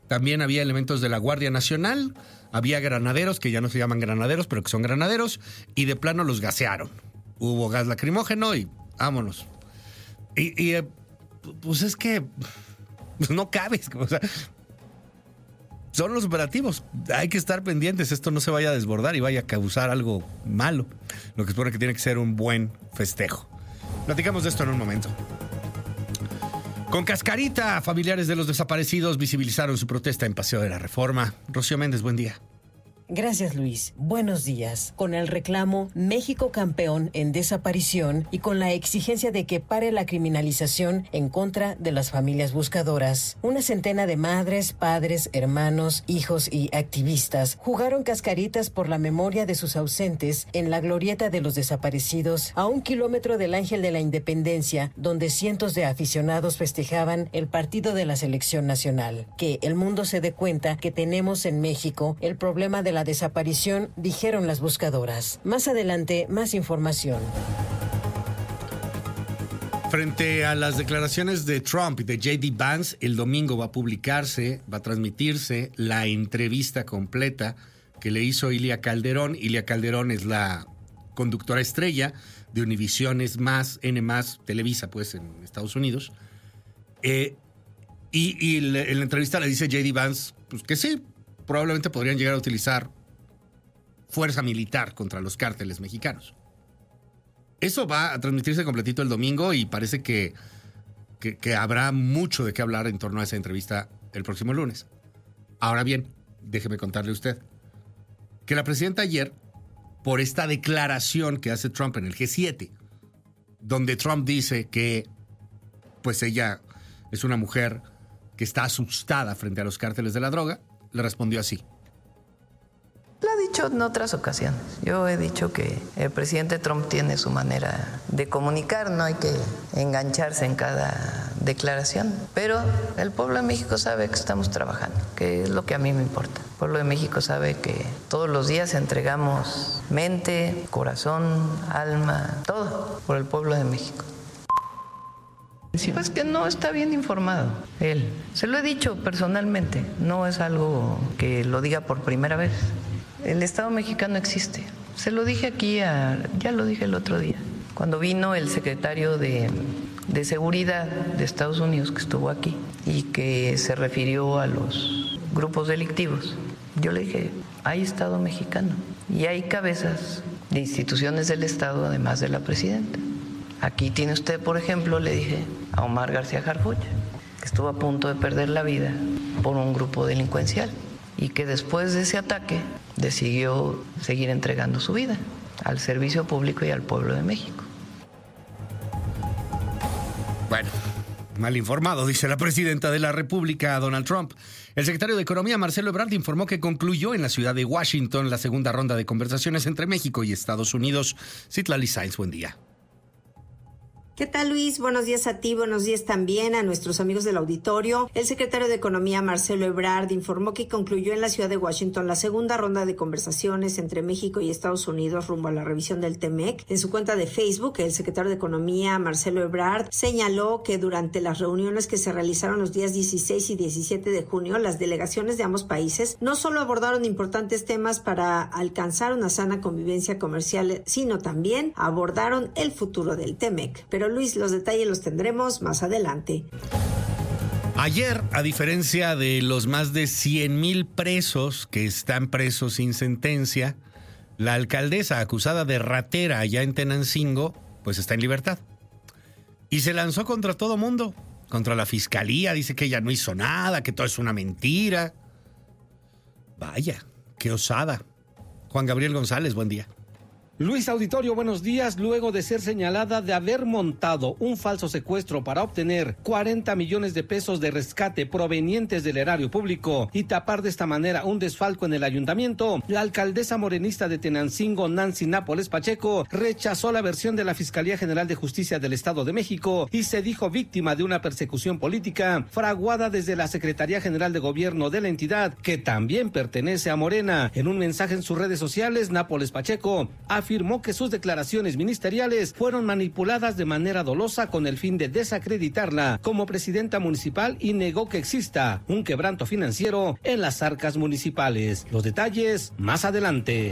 También había elementos de la Guardia Nacional, había granaderos, que ya no se llaman granaderos, pero que son granaderos, y de plano los gasearon. Hubo gas lacrimógeno y vámonos. Pues es que no cabes, o sea, son los operativos. Hay que estar pendientes, esto no se vaya a desbordar y vaya a causar algo malo. Lo que supone que tiene que ser un buen festejo. Platicamos de esto en un momento. Con cascarita, familiares de los desaparecidos visibilizaron su protesta en Paseo de la Reforma. Rocío Méndez, buen día. Gracias, Luis. Buenos días. Con el reclamo México campeón en desaparición y con la exigencia de que pare la criminalización en contra de las familias buscadoras, una centena de madres, padres, hermanos, hijos y activistas jugaron cascaritas por la memoria de sus ausentes en la glorieta de los desaparecidos a 1 kilómetro del Ángel de la Independencia, donde cientos de aficionados festejaban el partido de la selección nacional. Que el mundo se dé cuenta que tenemos en México el problema de la desaparición, dijeron las buscadoras. Más adelante, más información. Frente a las declaraciones de Trump y de J.D. Vance, el domingo va a transmitirse la entrevista completa que le hizo Ilia Calderón. Ilia Calderón es la conductora estrella de Univisión, N+, Televisa, pues, en Estados Unidos. En la entrevista le dice J.D. Vance, pues que sí, probablemente podrían llegar a utilizar fuerza militar contra los cárteles mexicanos. Eso va a transmitirse completito el domingo y parece que habrá mucho de qué hablar en torno a esa entrevista el próximo lunes. Ahora bien, déjeme contarle a usted que la presidenta ayer, por esta declaración que hace Trump en el G7, donde Trump dice que pues ella es una mujer que está asustada frente a los cárteles de la droga, le respondió así. Lo he dicho en otras ocasiones. Yo he dicho que el presidente Trump tiene su manera de comunicar, no hay que engancharse en cada declaración. Pero el pueblo de México sabe que estamos trabajando, que es lo que a mí me importa. El pueblo de México sabe que todos los días entregamos mente, corazón, alma, todo por el pueblo de México. Pues que no está bien informado él. Se lo he dicho personalmente, no es algo que lo diga por primera vez. El Estado mexicano existe. Se lo dije aquí, ya lo dije el otro día, cuando vino el secretario de Seguridad de Estados Unidos, que estuvo aquí, y que se refirió a los grupos delictivos. Yo le dije, hay Estado mexicano y hay cabezas de instituciones del Estado, además de la presidenta. Aquí tiene usted, por ejemplo, le dije a Omar García Harfuch, que estuvo a punto de perder la vida por un grupo delincuencial y que después de ese ataque decidió seguir entregando su vida al servicio público y al pueblo de México. Bueno, mal informado, dice la presidenta de la República, Donald Trump. El secretario de Economía, Marcelo Ebrard, informó que concluyó en la ciudad de Washington la segunda ronda de conversaciones entre México y Estados Unidos. Citlali Sáenz, buen día. ¿Qué tal, Luis? Buenos días a ti, buenos días también a nuestros amigos del auditorio. El secretario de Economía, Marcelo Ebrard, informó que concluyó en la ciudad de Washington la segunda ronda de conversaciones entre México y Estados Unidos rumbo a la revisión del TEMEC. En su cuenta de Facebook, el secretario de Economía, Marcelo Ebrard, señaló que durante las reuniones que se realizaron los días 16 y 17 de junio, las delegaciones de ambos países no solo abordaron importantes temas para alcanzar una sana convivencia comercial, sino también abordaron el futuro del TEMEC. Pero Luis, los detalles los tendremos más adelante. Ayer, a diferencia de los más de 100,000 presos que están presos sin sentencia, la alcaldesa acusada de ratera allá en Tenancingo, pues está en libertad. Y se lanzó contra todo mundo, contra la fiscalía, dice que ella no hizo nada, que todo es una mentira. Vaya, qué osada. Juan Gabriel González, buen día. Luis Auditorio, buenos días. Luego de ser señalada de haber montado un falso secuestro para obtener 40 millones de pesos de rescate provenientes del erario público y tapar de esta manera un desfalco en el ayuntamiento, la alcaldesa morenista de Tenancingo, Nancy Nápoles Pacheco, rechazó la versión de la Fiscalía General de Justicia del Estado de México y se dijo víctima de una persecución política fraguada desde la Secretaría General de Gobierno de la entidad, que también pertenece a Morena. En un mensaje en sus redes sociales, Nápoles Pacheco afirmó afirmó que sus declaraciones ministeriales fueron manipuladas de manera dolosa con el fin de desacreditarla como presidenta municipal y negó que exista un quebranto financiero en las arcas municipales. Los detalles más adelante.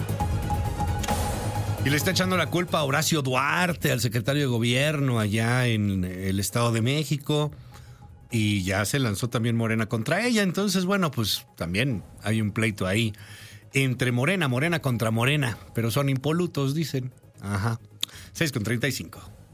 Y le está echando la culpa a Horacio Duarte, al secretario de gobierno allá en el Estado de México. Y ya se lanzó también Morena contra ella. Entonces, bueno, pues también hay un pleito ahí entre Morena contra Morena. Pero son impolutos, dicen. Ajá. 6:35.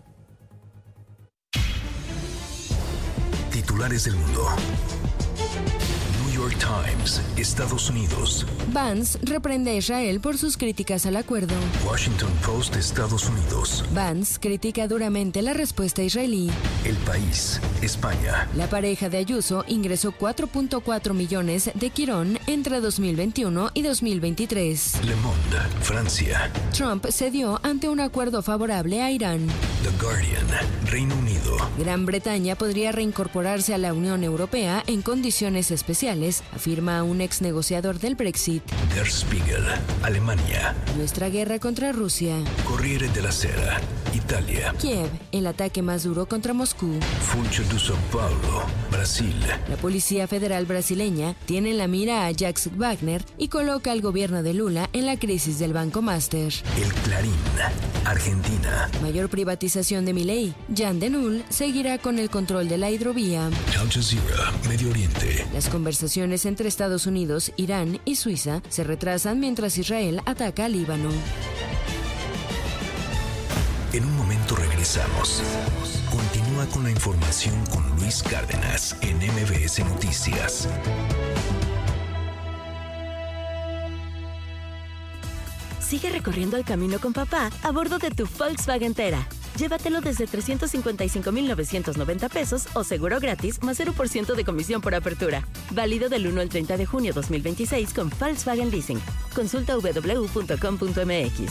Titulares del mundo. New York Times, Estados Unidos. Vance reprende a Israel por sus críticas al acuerdo. Washington Post, Estados Unidos. Vance critica duramente la respuesta israelí. El País, España. La pareja de Ayuso ingresó 4.4 millones de Quirón entre 2021 y 2023. Le Monde, Francia. Trump cedió ante un acuerdo favorable a Irán. The Guardian, Reino Unido. Gran Bretaña podría reincorporarse a la Unión Europea en condiciones especiales, afirma un ex negociador del Brexit. Der Spiegel, Alemania. Nuestra guerra contra Rusia. Corriere della Sera, Italia. Kiev, el ataque más duro contra Moscú. Funcho de São Paulo, Brasil. La Policía Federal brasileña tiene en la mira a Jacques Wagner y coloca al gobierno de Lula en la crisis del Banco Master. El Clarín, Argentina. Mayor privatización de Milei. Jan de Null seguirá con el control de la hidrovía. Al Jazeera, Medio Oriente. Las conversaciones entre Estados Unidos, Irán y Suiza se retrasan mientras Israel ataca a Líbano. En un momento regresamos. Continúa con la información con Luis Cárdenas en MBS Noticias. Sigue recorriendo el camino con papá a bordo de tu Volkswagen Tera. Llévatelo desde 355,990 pesos o seguro gratis más 0% de comisión por apertura. Válido del 1 al 30 de junio 2026 con Volkswagen Leasing. Consulta www.com.mx.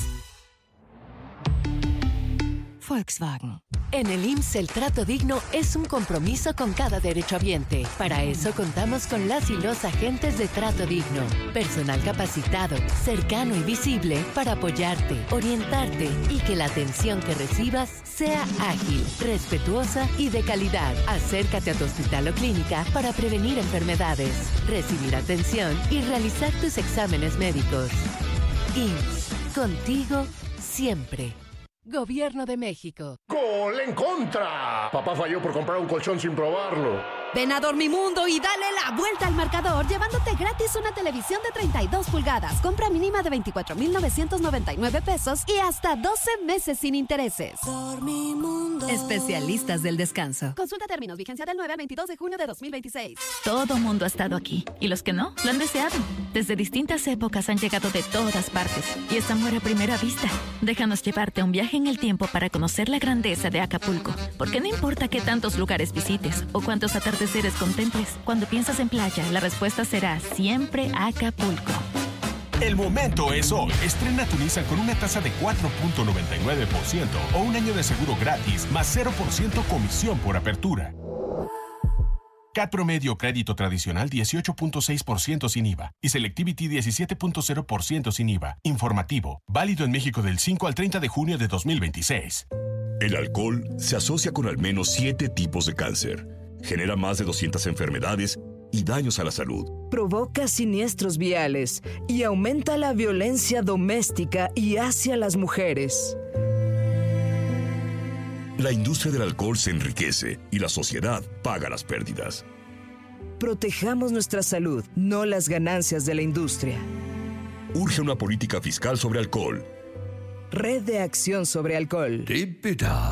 Volkswagen. En el IMSS el trato digno es un compromiso con cada derechohabiente. Para eso contamos con las y los agentes de trato digno. Personal capacitado, cercano y visible para apoyarte, orientarte y que la atención que recibas sea ágil, respetuosa y de calidad. Acércate a tu hospital o clínica para prevenir enfermedades, recibir atención y realizar tus exámenes médicos. IMSS, contigo siempre. Gobierno de México. ¡Gol en contra! Papá falló por comprar un colchón sin probarlo. Ven a Dormimundo y dale la vuelta al marcador llevándote gratis una televisión de 32 pulgadas. Compra mínima de 24,999 pesos y hasta 12 meses sin intereses. Dormimundo. Especialistas del descanso. Consulta términos. Vigencia del 9 al 22 de junio de 2026. Todo mundo ha estado aquí. Y los que no, lo han deseado. Desde distintas épocas han llegado de todas partes. Y es amor a primera vista. Déjanos llevarte a un viaje en el tiempo para conocer la grandeza de Acapulco. Porque no importa qué tantos lugares visites o cuántos atardeceres contemples, cuando piensas en playa, la respuesta será siempre Acapulco. El momento es hoy. Estrena tu Nissan con una tasa de 4.99% o un año de seguro gratis más 0% comisión por apertura. CAT promedio crédito tradicional 18.6% sin IVA y Selectivity 17.0% sin IVA. Informativo. Válido en México del 5 al 30 de junio de 2026. El alcohol se asocia con al menos 7 tipos de cáncer. Genera más de 200 enfermedades y daños a la salud. Provoca siniestros viales y aumenta la violencia doméstica y hacia las mujeres. La industria del alcohol se enriquece y la sociedad paga las pérdidas. Protejamos nuestra salud, no las ganancias de la industria. Urge una política fiscal sobre alcohol. Red de Acción sobre Alcohol.